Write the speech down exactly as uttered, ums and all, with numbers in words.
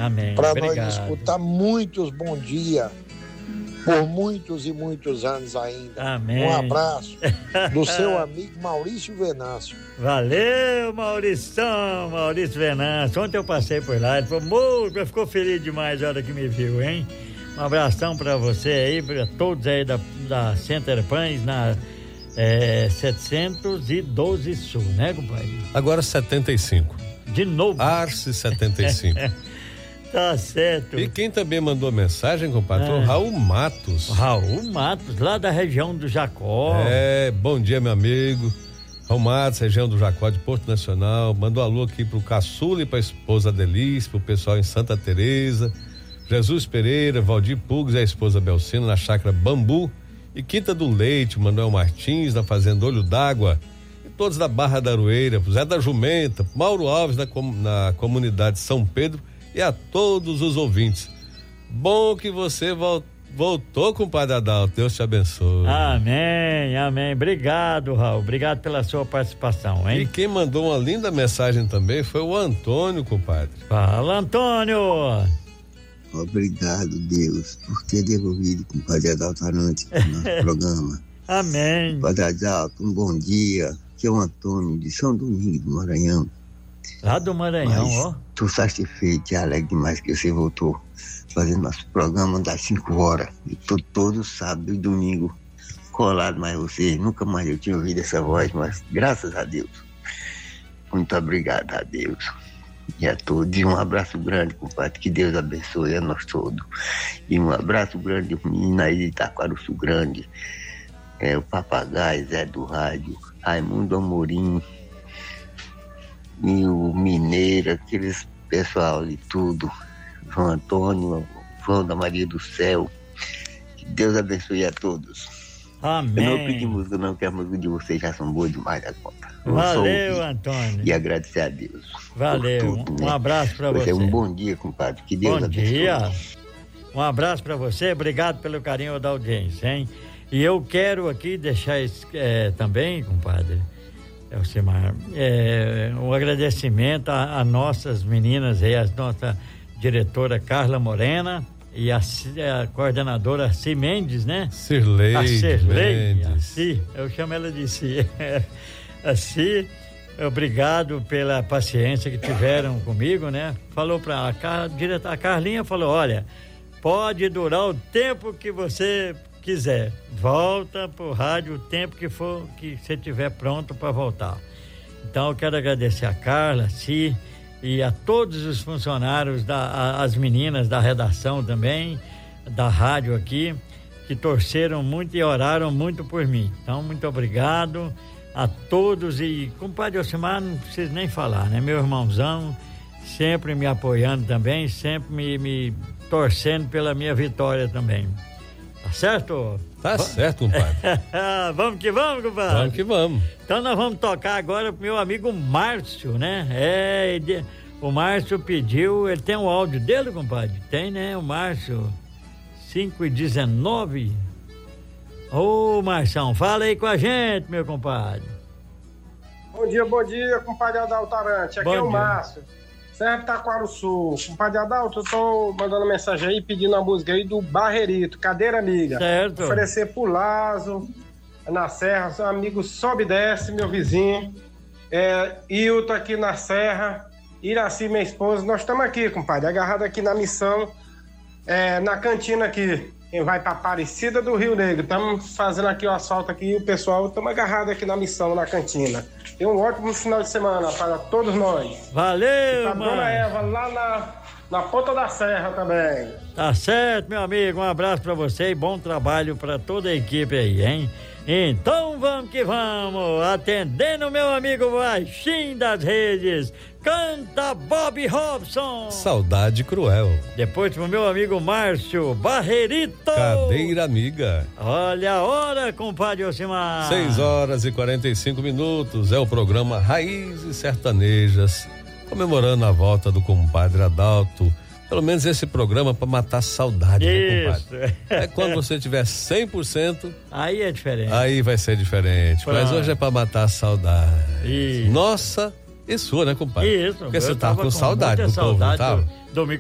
Amém. Para Obrigado. nós escutar muitos bom dia por muitos e muitos anos ainda. Amém. Um abraço do seu amigo Maurício Venâncio. Valeu, Maurição, Maurício Venâncio. Ontem eu passei por lá, ele falou, muito, ficou feliz demais na hora que me viu, hein? Um abração para você aí, para todos aí da, da Center Pães, na é, setecentos e doze Sul, né, compadre? Agora setenta e cinco. De novo. Arce setenta e cinco. Tá certo. E quem também mandou mensagem, compadre, foi o Raul Matos. Raul Matos, lá da região do Jacó. É, bom dia, meu amigo. Raul Matos, região do Jacó, de Porto Nacional. Mandou alô aqui pro Caçula e pra esposa Delice, pro pessoal em Santa Teresa. Jesus Pereira, Valdir Pugs e a esposa Belcina na chácara Bambu e Quinta do Leite, Manuel Martins na fazenda Olho d'Água e todos da Barra da Aroeira, Zé da Jumenta, Mauro Alves na, com, na comunidade São Pedro e a todos os ouvintes. Bom que você vol, voltou, compadre Adalto, Deus te abençoe. Amém, amém, obrigado, Raul, obrigado pela sua participação, hein? E quem mandou uma linda mensagem também foi o Antônio, compadre. Fala, Antônio. Obrigado, Deus, por ter devolvido com o Padre Adalto Arantes para o nosso programa. Amém. Padre Adalto, um bom dia. Aqui é o Antônio de São Domingos, do Maranhão. Lá do Maranhão, Mas ó. Estou satisfeito e alegre demais que você voltou fazendo nosso programa das cinco horas. E tô todo sábado e domingo colado mais você. Nunca mais eu tinha ouvido essa voz, mas graças a Deus. Muito obrigado a Deus. E a todos, e um abraço grande, compadre, que Deus abençoe a nós todos. E um abraço grande ao menino aí de Itaquaruçu Grande, é, o Papagaio, Zé do Rádio, Raimundo Amorim, e o Mineiro, aqueles pessoal de tudo, João Antônio, João da Maria do Céu. Que Deus abençoe a todos. Amém. Eu não pedi música não, que as músicas de vocês já são boas demais da conta. Eu Valeu, Antônio. E agradecer a Deus. Valeu, tudo, um né? abraço para você. É um bom dia, compadre, que Deus bom abençoe. dia, um abraço para você, obrigado pelo carinho da audiência, hein? E eu quero aqui deixar é, também, compadre, Elcimar, é, um agradecimento a, a nossas meninas aí, a nossa diretora Carla Morena e a, a coordenadora C. Mendes, né? Cirlei a Cirlei, Mendes. a C, eu chamo ela de C. A C, obrigado pela paciência que tiveram comigo, né? Falou para a, Car, a Carlinha, falou, olha, pode durar o tempo que você quiser, volta pro rádio o tempo que for, que você tiver pronto para voltar. Então eu quero agradecer a Carla, a Si e a todos os funcionários, da, a, as meninas da redação também, da rádio aqui, que torceram muito e oraram muito por mim. Então, muito obrigado a todos e compadre Elcimar, não preciso nem falar, né? Meu irmãozão, sempre me apoiando também, sempre me, me torcendo pela minha vitória também. Tá certo? Tá certo, compadre. Vamos que vamos, compadre. Vamos que vamos. Então nós vamos tocar agora pro meu amigo Márcio, né? É, ele, o Márcio pediu, ele tem o áudio dele, compadre? Tem, né? O Márcio, cinco e dezenove. Ô, Marção, fala aí com a gente, meu compadre. Bom dia, bom dia, compadre Adalto Arantes. Aqui bom é o dia. Márcio, Serra de Itaquaruçu. Compadre Adalto, eu tô mandando mensagem aí, pedindo a música aí do Barreirito, Cadeira Amiga. Certo. Oferecer pro Lazo, na Serra, seu amigo sobe e desce, meu vizinho. É, Hilton aqui na Serra, Iraci, minha esposa. Nós estamos aqui, compadre, agarrado aqui na missão, é, na cantina aqui. Quem vai para Aparecida do Rio Negro. Estamos fazendo aqui o asfalto aqui e o pessoal estamos agarrados aqui na missão, na cantina. Tem um ótimo final de semana para todos nós. Valeu, Para Dona Eva, lá na, na Ponta da Serra também. Tá certo, meu amigo. Um abraço pra você e bom trabalho pra toda a equipe aí, hein? Então vamos que vamos, atendendo meu amigo baixinho das redes, canta Bob Robson. Saudade Cruel. Depois pro meu amigo Márcio Barreirito. Cadeira Amiga. Olha a hora, compadre Elcimar. seis horas e quarenta e cinco minutos, é o programa Raízes Sertanejas, comemorando a volta do compadre Adalto. Pelo menos esse programa para matar a saudade, né, compadre? É quando você tiver cem por cento. Aí é diferente. Aí vai ser diferente. Pronto. Mas hoje é para matar a saudade. Isso. Nossa e sua, né, compadre? Isso. Porque você eu tava com, com saudade do saudade povo, não tava? do, do